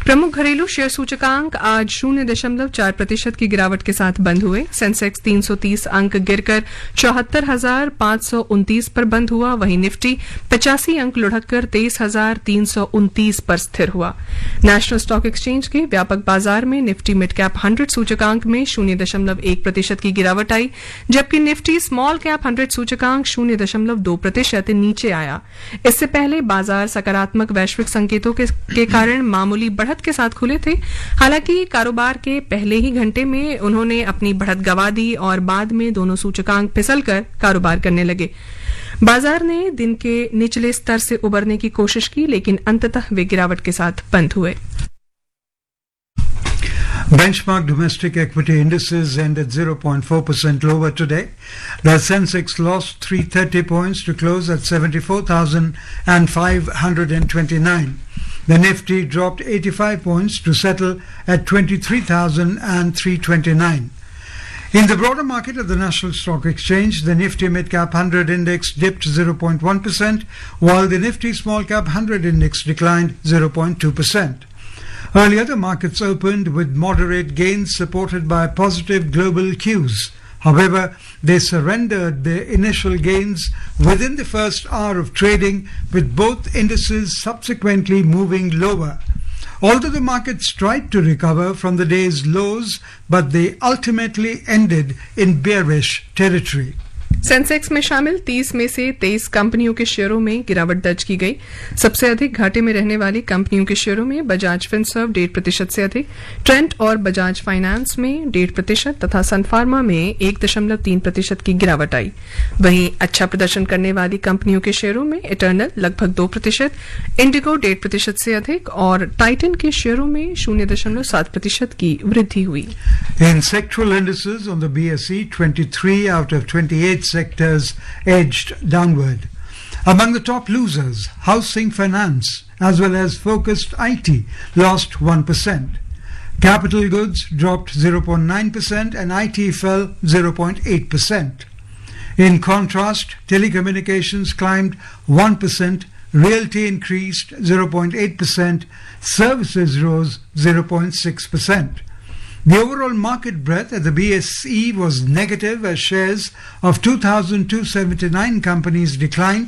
प्रमुख घरेलू शेयर सूचकांक आज 0.4% की गिरावट के साथ बंद हुए। सेंसेक्स 330 अंक गिरकर 74,529 पर बंद हुआ। वहीं निफ्टी 85 अंक लुढ़ककर 23,329 पर स्थिर हुआ। नेशनल स्टॉक एक्सचेंज के व्यापक बाजार में निफ्टी मिड कैप 100 सूचकांक में 0.1% की गिरावट आई, जबकि निफ्टी स्मॉल कैप 100 सूचकांक 0.2% नीचे आया। इससे पहले बाजार सकारात्मक वैश्विक संकेतों के कारण मामूली बढ़त के साथ खुले थे। हालांकि कारोबार के पहले ही घंटे में उन्होंने अपनी बढ़त गंवा दी और बाद में दोनों सूचकांक फिसलकर कारोबार करने लगे। बाजार ने दिन के निचले स्तर से उबरने की कोशिश की, लेकिन अंततः वे गिरावट के साथ बंद हुए। Benchmark domestic equity indices ended 0.4% lower today. The Sensex lost 330 points to close at 74,529. The Nifty dropped 85 points to settle at 23,329. In the broader market at the National Stock Exchange, the Nifty Mid Cap 100 Index dipped 0.1%, while the Nifty Small Cap 100 Index declined 0.2%. Earlier, the markets opened with moderate gains supported by positive global cues. However, they surrendered their initial gains within the first hour of trading, with both indices subsequently moving lower. Although the markets tried to recover from the day's lows, but they ultimately ended in bearish territory. Sensex में शामिल 30 में से 23 कंपनियों के शेयरों में गिरावट दर्ज की गई। सबसे अधिक घाटे में रहने वाली कंपनियों के शेयरों में बजाज फिनसर्व 1.5% से अधिक, ट्रेंट और बजाज फाइनेंस में 1.5% तथा सन फार्मा में 1.3% की गिरावट आई। वहीं अच्छा प्रदर्शन करने वाली कंपनियों के शेयरों में इटर्नल लगभग 2%, इंडिगो 1.5% से अधिक और टाइटन के शेयरों में 0.7% की वृद्धि हुई। In sectoral indices on the BSE, 23 out of 28 sectors edged downward. Among the top losers, housing finance as well as focused IT lost 1%. Capital goods dropped 0.9% and IT fell 0.8%. In contrast, telecommunications climbed 1%, realty increased 0.8%, services rose 0.6%. The overall market breadth at the BSE was negative as shares of 2,279 companies declined,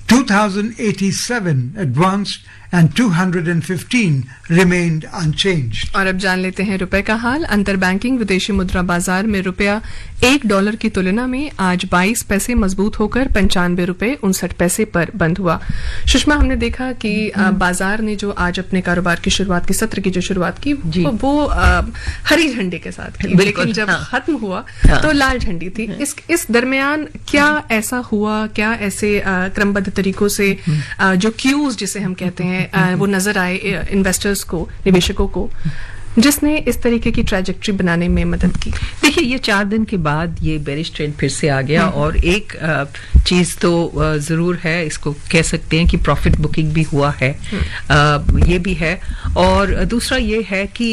2,087 advanced and 215 remained unchanged. और अब जान लेते हैं रुपए का हाल। अंतर banking विदेशी मुद्रा बाजार में रुपया $1 की तुलना में आज 22 पैसे मजबूत होकर 95 रुपए 59 पैसे पर बंद हुआ। सुषमा, हमने देखा कि बाजार ने जो आज अपने कारोबार की शुरुआत की, सत्र की जो शुरुआत की, वो हरी झंडे के साथ की, लेकिन जब खत्म हुआ तो लाल झंडी थी। इस दरमियान क्या ऐसा हुआ, क्या ऐसे क्रमबद्ध तरीकों से जो क्यूज जिसे हम कहते हैं वो नजर आए इन्वेस्टर्स को, निवेशकों को, जिसने इस तरीके की ट्रैजेक्टरी बनाने में मदद की? देखिए, ये 4 दिन के बाद ये बेरिश ट्रेंड फिर से आ गया और एक चीज तो जरूर है, इसको कह सकते हैं कि प्रॉफिट बुकिंग भी हुआ है, ये भी है। और दूसरा ये है कि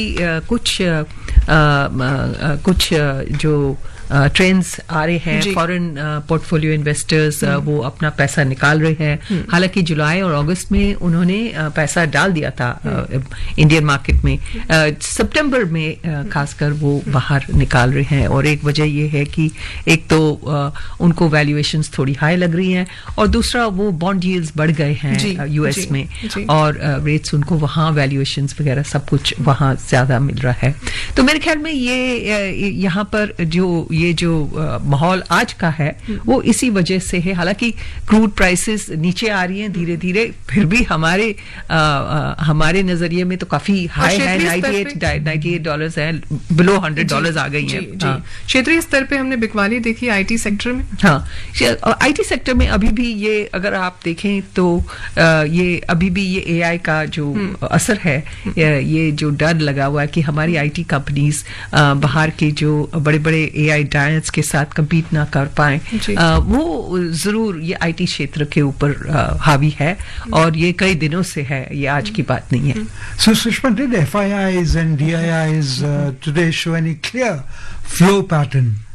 कुछ जो ट्रेंड्स आ रहे हैं, फॉरेन पोर्टफोलियो इन्वेस्टर्स वो अपना पैसा निकाल रहे हैं। हालांकि जुलाई और अगस्त में उन्होंने पैसा डाल दिया था इंडियन मार्केट में, सितंबर में खासकर वो बाहर निकाल रहे हैं। और एक वजह ये है कि एक तो उनको वैल्यूएशंस थोड़ी हाई लग रही हैं और दूसरा वो बॉन्ड यील्ड्स बढ़ गए हैं यूएस में और रेट्स उनको वहां वैल्यूएशंस वगैरह सब कुछ वहां ज्यादा मिल रहा है। तो मेरे ख्याल में ये यहाँ पर ये जो माहौल आज का है वो इसी वजह से है। हालांकि क्रूड प्राइसेस नीचे आ रही हैं धीरे धीरे, फिर भी हमारे नजरिए में तो काफी हाई है, $98 है, बिलो $100 आ गई है। क्षेत्रीय स्तर पे हमने बिकवाली देखी आईटी सेक्टर में। हाँ, आईटी सेक्टर में अभी भी ये अगर आप देखें तो ये अभी भी ये एआई का जो असर है, ये जो डर लगा हुआ है कि हमारी आईटी कंपनीज बाहर के जो बड़े बड़े एआई जायंट्स के साथ compete ना कर पाए, वो जरूर ये आईटी क्षेत्र के ऊपर हावी है और ये कई दिनों से है, ये आज की बात नहीं है। So Sushma, did FIIs and DIIs today show any clear flow pattern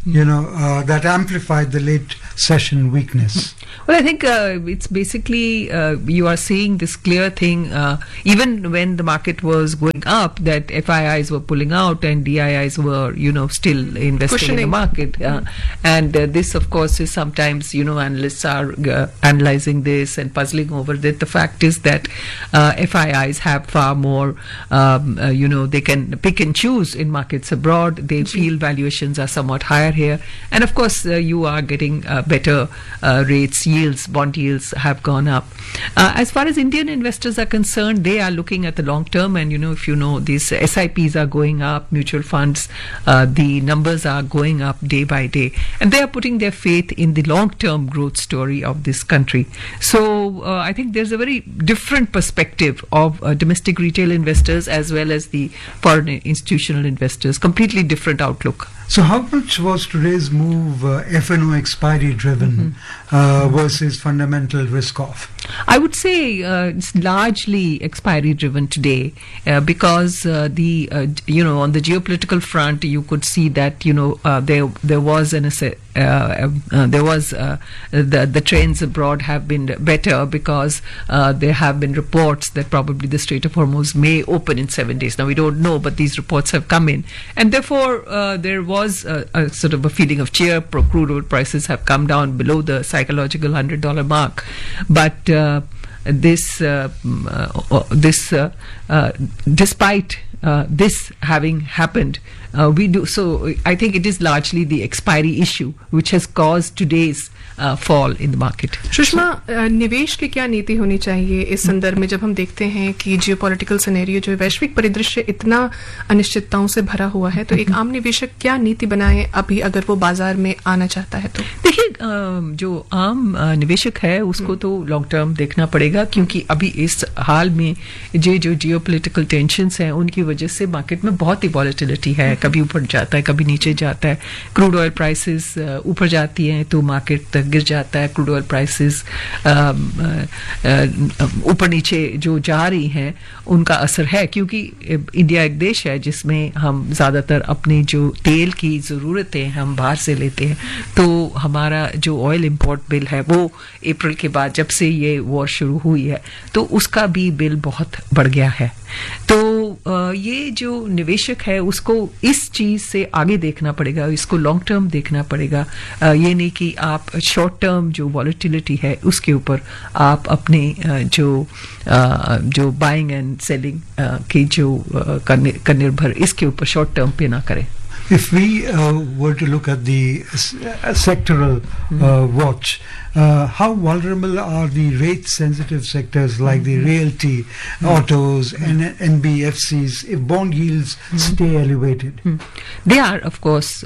that amplified the late session weakness. Well, I think it's basically you are seeing this clear thing even when the market was going up, that FIIs were pulling out and DIIs were still investing in the market, and this of course is sometimes analysts are analyzing this and puzzling over that. The fact is that FIIs have far more they can pick and choose in markets abroad. They feel valuations are somewhat higher here, and of course you are getting better rates. Yields, bond yields have gone up. As far as Indian investors are concerned, they are looking at the long term, and these SIPs are going up, mutual funds, the numbers are going up day by day, and they are putting their faith in the long term growth story of this country. So I think there's a very different perspective of domestic retail investors as well as the foreign institutional investors, completely different outlook. So how much was today's move F&O expiry driven versus fundamental risk off? I would say it's largely expiry driven today because on the geopolitical front you could see that there was the trends abroad have been better because there have been reports that probably the Strait of Hormuz may open in 7 days. Now we don't know, but these reports have come in, and therefore there was a sort of a feeling of cheer. Crude oil prices have come down below the psychological $100 mark, but despite this having happened, I think it is largely the expiry issue which has caused today's fall in the market. Sushma, निवेश की क्या नीति होनी चाहिए इस संदर्भ में, जब हम देखते हैं कि जियोपॉलिटिकल सिनेरियो जो वैश्विक परिदृश्य इतना अनिश्चितताओं से भरा हुआ है, तो एक आम निवेशक क्या नीति बनाए अभी अगर वो बाजार में आना चाहता है? तो देखिए, जो आम निवेशक है उसको तो लॉन्ग टर्म देखना पड़ेगा, क्योंकि अभी इस हाल में जो जियोपॉलिटिकल टेंशंस हैं उनकी वजह से मार्केट में बहुत ही वॉलेटिलिटी है, कभी ऊपर जाता है कभी नीचे जाता है. क्रूड ऑयल प्राइसेस ऊपर जाती हैं तो मार्केट गिर जाता है. क्रूड ऑयल प्राइसेस ऊपर नीचे जो जा रही हैं उनका असर है, क्योंकि इंडिया एक देश है जिसमें हम ज्यादातर अपनी जो तेल की जरूरतें हम बाहर से लेते हैं, तो हमारा जो ऑयल इंपोर्ट बिल है वो अप्रैल के बाद जब से ये वॉर शुरू हुई है तो उसका भी बिल बहुत बढ़ गया है. तो ये जो निवेशक है उसको इस चीज से आगे देखना पड़ेगा, इसको लॉन्ग टर्म देखना पड़ेगा. ये नहीं कि आप शॉर्ट टर्म जो वॉलेटिलिटी है उसके ऊपर आप अपने जो बाइंग एंड सेलिंग की जो का निर्भर इसके ऊपर शॉर्ट टर्म पे ना करें. If we were to look at the sectoral watch, how vulnerable are the rate-sensitive sectors like the realty, autos, and NBFCs if bond yields stay elevated? They are, of course,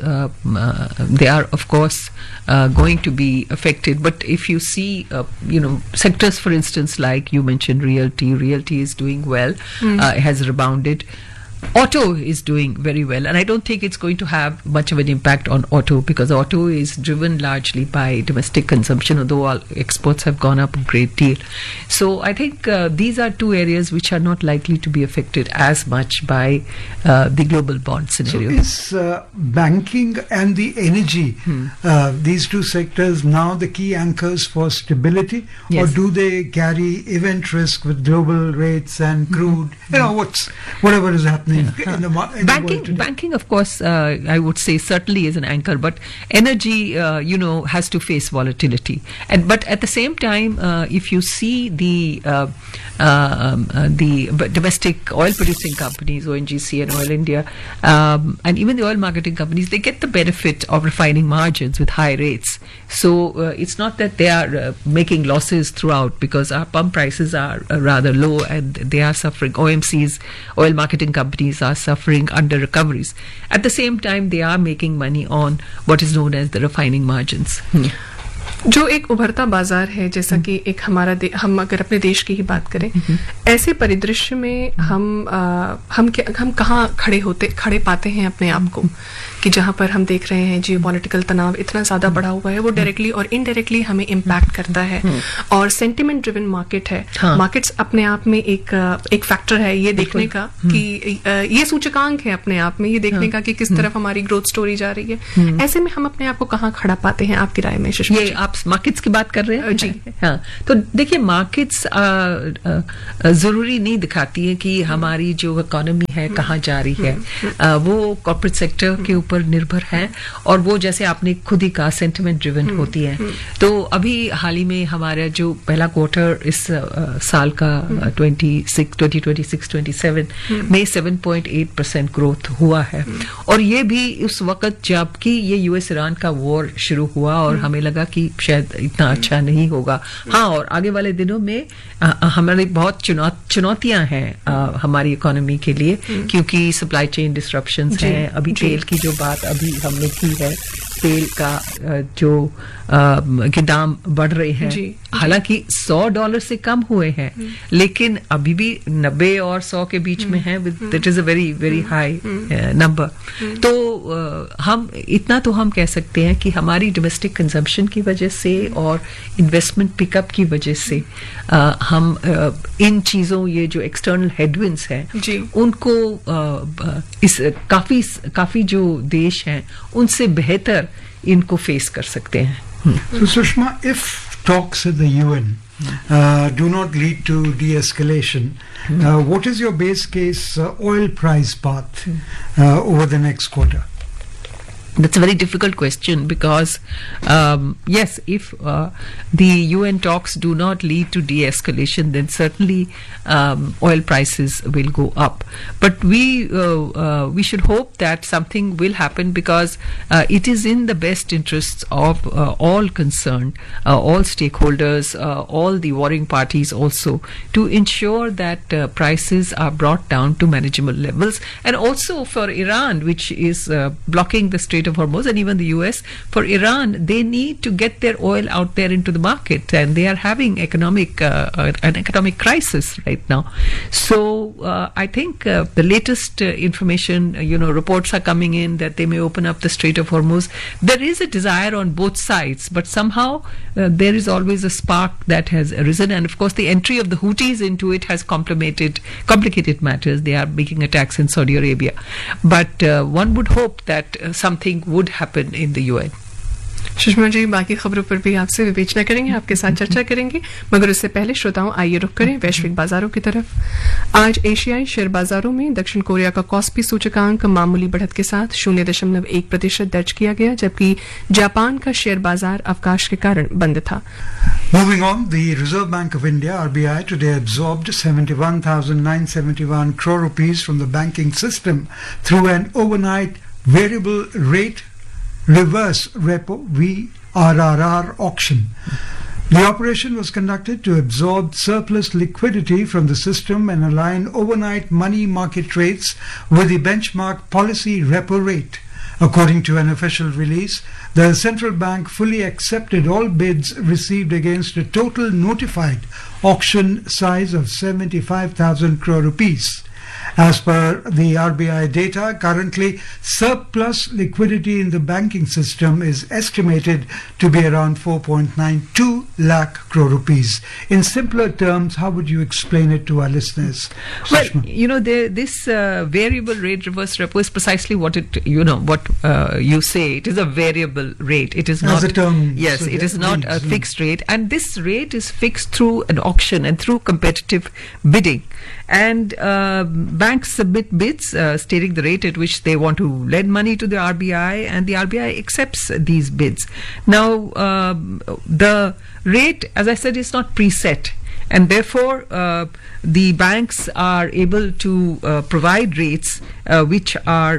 going to be affected. But if you see, sectors, for instance, like you mentioned, realty is doing well, has rebounded. Auto is doing very well, and I don't think it's going to have much of an impact on auto because auto is driven largely by domestic consumption, although all exports have gone up a great deal. So I think these are two areas which are not likely to be affected as much by the global bond scenario. So is banking and the energy, these two sectors now the key anchors for stability? Yes. Or do they carry event risk with global rates and crude, whatever is happening? Banking, of course, I would say certainly is an anchor, but energy, has to face volatility. But at the same time, if you see the domestic oil-producing companies, ONGC and Oil India, and even the oil marketing companies, they get the benefit of refining margins with high rates. So it's not that they are making losses throughout, because our pump prices are rather low and they are suffering. OMCs, oil marketing companies, are suffering under recoveries. At the same time, they are making money on what is known as the refining margins. जो एक उभरता बाजार है, जैसा कि एक हम अगर अपने देश की ही बात करें, ऐसे परिदृश्य में हम कहाँ खड़े पाते हैं अपने आप को, कि जहां पर हम देख रहे हैं जियोपॉलिटिकल तनाव इतना ज्यादा बढ़ा हुआ है, वो डायरेक्टली और इनडायरेक्टली हमें इम्पैक्ट करता है। और सेंटिमेंट ड्रिवन मार्केट है, मार्केट्स अपने आप में एक फैक्टर है ये देखने का कि ये सूचकांक है अपने आप में ये देखने का कि किस तरफ हमारी ग्रोथ स्टोरी जा रही है। ऐसे में हम अपने आप को कहाँ खड़ा पाते हैं आपकी राय में? ये आप मार्केट्स की बात कर रहे हैं? जी हाँ, तो देखिए मार्केट्स जरूरी नहीं दिखाती है कि हमारी जो इकोनॉमी है कहाँ जा रही है। वो कॉर्पोरेट सेक्टर के ऊपर निर्भर है और वो जैसे आपने खुद ही कहा सेंटिमेंट ड्रिवन होती है। तो अभी हाल ही में हमारा जो पहला क्वार्टर इस साल का 2026-27 में 7.8% ग्रोथ हुआ है। और ये भी उस वक्त जबकि ये यूएस ईरान का वॉर शुरू हुआ और हमें लगा कि शायद इतना अच्छा नहीं होगा। हाँ, और आगे वाले दिनों में हमारी बहुत चुनौतियां हैं हमारी इकोनॉमी के लिए, क्योंकि सप्लाई चेन डिसरप्शंस हैं। अभी तेल की जो बात अभी हमने की है, तेल का जो के दाम बढ़ रहे हैं, हालांकि $100 से कम हुए हैं, लेकिन अभी भी 90 और 100 के बीच में है। That is a very very high number. तो हम इतना तो हम कह सकते हैं कि हमारी डोमेस्टिक कंजम्पशन की वजह से और इन्वेस्टमेंट पिकअप की वजह से हम इन चीजों, ये जो एक्सटर्नल हेडविंड्स हैं, उनको इस काफी जो देश हैं उनसे बेहतर इनको फेस कर सकते हैं। So Sushma, if talks at the UN do not lead to de-escalation, what is your base case oil price path over the next quarter? That's a very difficult question because, yes, if the UN talks do not lead to de-escalation, then certainly oil prices will go up. But we should hope that something will happen because it is in the best interests of all concerned, all stakeholders, all the warring parties also, to ensure that prices are brought down to manageable levels. And also for Iran, which is blocking the Strait of Hormuz, and even the US, for Iran, they need to get their oil out there into the market, and they are having an economic crisis right now. So I think the latest information, reports are coming in that they may open up the Strait of Hormuz. There is a desire on both sides, but somehow there is always a spark that has arisen, and of course the entry of the Houthis into it has complicated matters. They are making attacks in Saudi Arabia, but one would hope that something would happen in the UN. Sushma ji, बाकी खबरों पर भी आपसे विवेचना करेंगे, आपके साथ चर्चा करेंगे, मगर उससे पहले श्रोताओं आइए रुक करें वैश्विक बाजारों की तरफ। आज एशियाई शेयर बाजारों में दक्षिण कोरिया का कॉस्पी सूचकांक मामूली बढ़त के साथ 0.1% दर्ज किया गया, जबकि जापान का शेयर बाजार अवकाश के कारण बंद था। Moving on, the Reserve Bank of India (RBI) today absorbed 71,971 crore rupees from the banking system through an overnight variable rate reverse repo VRRR auction. The operation was conducted to absorb surplus liquidity from the system and align overnight money market rates with the benchmark policy repo rate. According to an official release, the central bank fully accepted all bids received against a total notified auction size of 75,000 crore rupees. As per the RBI data, currently surplus liquidity in the banking system is estimated to be around 4.92 lakh crore rupees. In simpler terms, how would you explain it to our listeners? Well, this variable rate reverse repo is precisely what you say. It is a variable rate. It is not as a term. Yes, so it is not a fixed rate, and this rate is fixed through an auction and through competitive bidding. And banks submit bids stating the rate at which they want to lend money to the RBI, and the RBI accepts these bids. Now, the rate, as I said, is not preset, and therefore the banks are able to provide rates which are,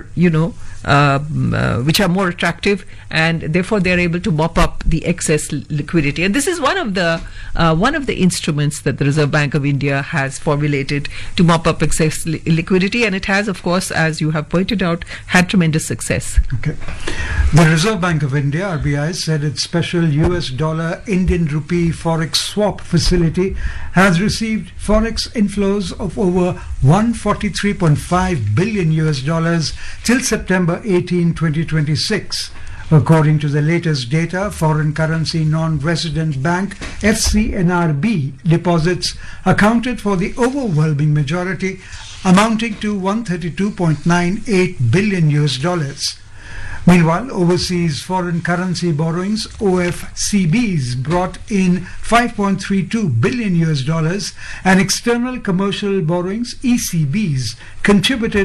which are more attractive, and therefore they are able to mop up the excess liquidity. And this is one of the instruments that the Reserve Bank of India has formulated to mop up excess liquidity, and it has, of course, as you have pointed out, had tremendous success. Okay. The Reserve Bank of India, RBI, said its special US dollar Indian rupee forex swap facility has received forex inflows of over $143.5 billion till September September 18, 2026. According to the latest data, foreign currency non-resident bank FCNRB deposits accounted for the overwhelming majority, amounting to $132.98 billion US. Meanwhile, overseas foreign currency borrowings (OFCBs) brought in $5.32 billion US, and external commercial borrowings (ECBs) contributed